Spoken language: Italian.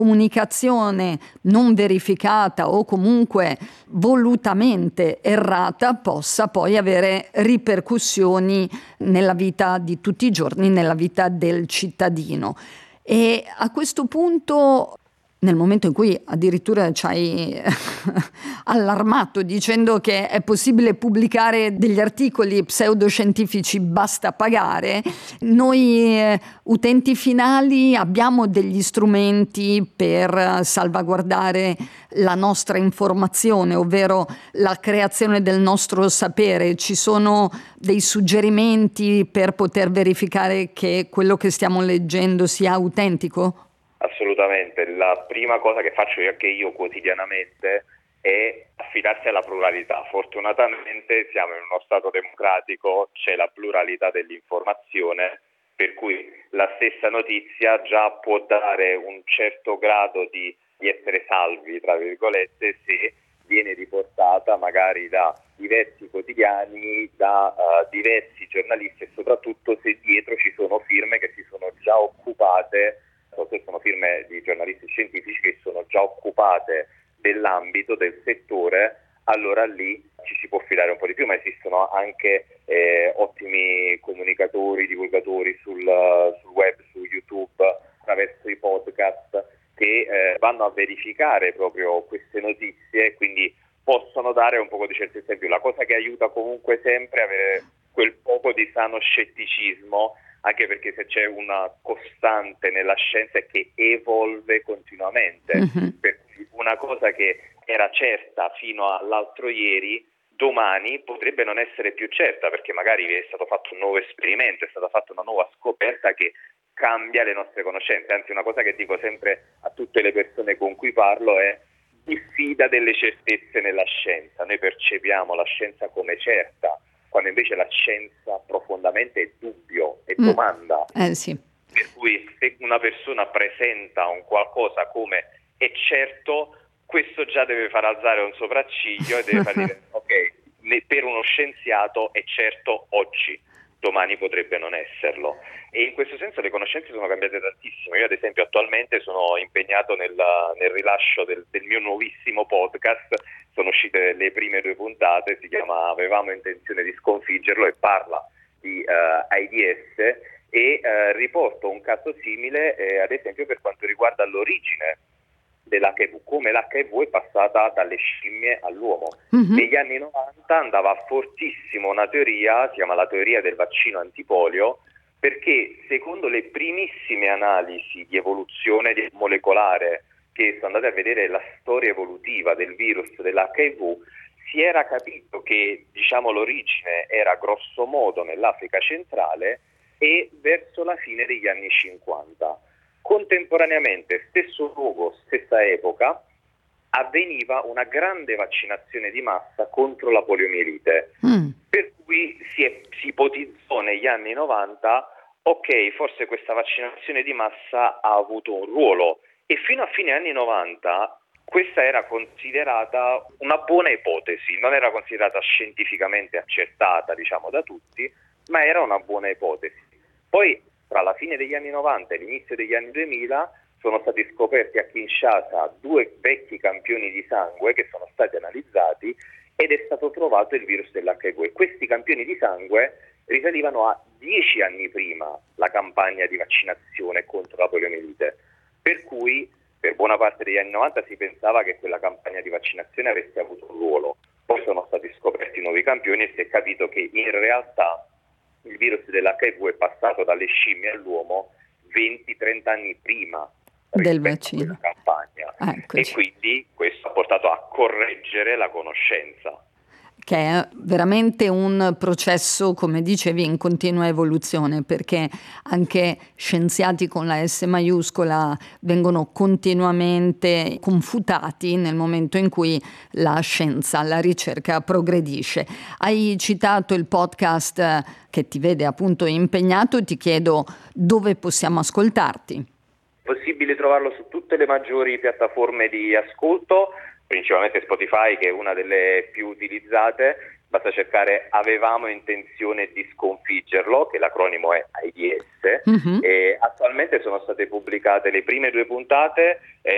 comunicazione non verificata o comunque volutamente errata possa poi avere ripercussioni nella vita di tutti i giorni, nella vita del cittadino. E a questo punto, nel momento in cui addirittura ci hai allarmato dicendo che è possibile pubblicare degli articoli pseudoscientifici, basta pagare, noi utenti finali abbiamo degli strumenti per salvaguardare la nostra informazione, ovvero la creazione del nostro sapere. Ci sono dei suggerimenti per poter verificare che quello che stiamo leggendo sia autentico? Assolutamente, la prima cosa che faccio anche io quotidianamente è affidarsi alla pluralità. Fortunatamente siamo in uno Stato democratico, c'è la pluralità dell'informazione, per cui la stessa notizia già può dare un certo grado di essere salvi, tra virgolette, se viene riportata magari da diversi quotidiani, da diversi giornalisti e soprattutto se dietro ci sono firme che si sono già occupate, sono firme di giornalisti scientifici che sono già occupate dell'ambito, del settore, allora lì ci si può fidare un po' di più, ma esistono anche ottimi comunicatori, divulgatori sul web, su YouTube, attraverso i podcast che vanno a verificare proprio queste notizie e quindi possono dare un po' di certezza in più. La cosa che aiuta comunque sempre è avere quel poco di sano scetticismo, anche perché se c'è una costante nella scienza è che evolve continuamente. Per cui una cosa che era certa fino all'altro ieri, domani potrebbe non essere più certa, perché magari è stato fatto un nuovo esperimento, è stata fatta una nuova scoperta che cambia le nostre conoscenze. Anzi, una cosa che dico sempre a tutte le persone con cui parlo è: diffida delle certezze nella scienza. Noi percepiamo la scienza come certa, quando invece la scienza profondamente è dubbio, è domanda. Sì. Per cui se una persona presenta un qualcosa come è certo, questo già deve far alzare un sopracciglio e deve far dire ok, per uno scienziato è certo oggi, domani potrebbe non esserlo. E in questo senso le conoscenze sono cambiate tantissimo. Io ad esempio attualmente sono impegnato nel rilascio del mio nuovissimo podcast. Sono uscite le prime 2 puntate, si chiama Avevamo intenzione di sconfiggerlo e parla di AIDS e riporto un caso simile ad esempio per quanto riguarda l'origine dell'HIV, come l'HIV è passata dalle scimmie all'uomo. Negli anni 90 andava fortissimo una teoria, si chiama la teoria del vaccino antipolio, perché secondo le primissime analisi di evoluzione molecolare che sono andate a vedere la storia evolutiva del virus dell'HIV, si era capito che l'origine era grosso modo nell'Africa centrale e verso la fine degli anni 50. Contemporaneamente, stesso luogo, stessa epoca, avveniva una grande vaccinazione di massa contro la poliomielite, per cui si ipotizzò negli anni 90, ok, forse questa vaccinazione di massa ha avuto un ruolo, e fino a fine anni 90 questa era considerata una buona ipotesi, non era considerata scientificamente accertata, da tutti, ma era una buona ipotesi. Poi, tra la fine degli anni 90 e l'inizio degli anni 2000, sono stati scoperti a Kinshasa 2 vecchi campioni di sangue che sono stati analizzati ed è stato trovato il virus dell'HIV. E questi campioni di sangue risalivano a 10 anni prima la campagna di vaccinazione contro la poliomielite. Per cui, per buona parte degli anni 90 si pensava che quella campagna di vaccinazione avesse avuto un ruolo. Poi sono stati scoperti nuovi campioni e si è capito che in realtà il virus dell'HIV è passato dalle scimmie all'uomo 20-30 anni prima del vaccino. Campagna. E quindi questo ha portato a correggere la conoscenza. Che è veramente un processo, come dicevi, in continua evoluzione, perché anche scienziati con la S maiuscola vengono continuamente confutati nel momento in cui la scienza, la ricerca progredisce. Hai citato il podcast che ti vede appunto impegnato, ti chiedo dove possiamo ascoltarti. È possibile trovarlo su tutte le maggiori piattaforme di ascolto, principalmente Spotify, che è una delle più utilizzate. Basta cercare Avevamo intenzione di sconfiggerlo, che l'acronimo è AIDS, e attualmente sono state pubblicate le prime 2 puntate,